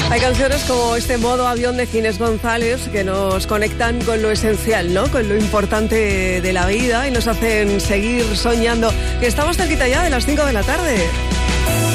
Hay canciones como este Modo Avión de Ginés González que nos conectan con lo esencial, ¿no? Con lo importante de la vida y nos hacen seguir soñando. Que estamos cerquita ya de las 5 de la tarde.